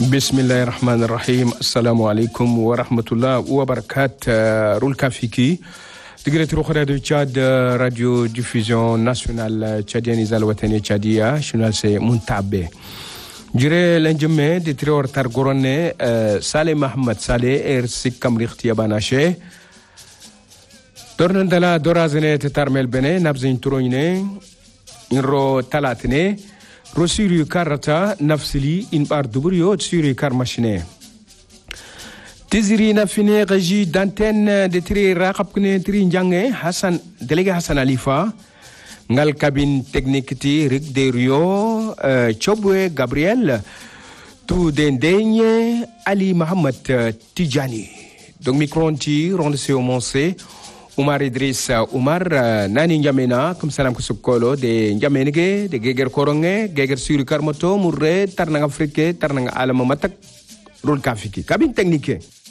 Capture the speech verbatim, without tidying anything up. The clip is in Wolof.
bismillahi rahmani rahim. Assalamu alaikum wa rahmatullah wa barakat. Roul Kafiki Tigretiro Radio Tchad, radio diffusion nationale tchadienne Izal Watani Tchadia, journal c'est Muntabe. Jire l'enjeme de Trior Targorone, Saleh Mohamed Saleh, er Sikam Rikhti Abanache. Dornandala Dorazene Tarmel Bene, Nabzin Turoine, Inro Talatene. Rosiri karata nafsili in bar dubrio tsiri karmashine tiziri nafine régie d'antenne de tri raqabne tri njange Hassan délégué Hassan Alifa ngal cabine technique ti rik de rio chobwe Gabriel tout dendegne Ali Mohamed Tidjani donc micro ti ronde se omonse Oumar Idriss Oumar nani njamena comme salam ko sokolo de njamenege de geger koronge geger suri karmoto murre tarnanga afrique tarnanga alama matak rol kafiki cabine technique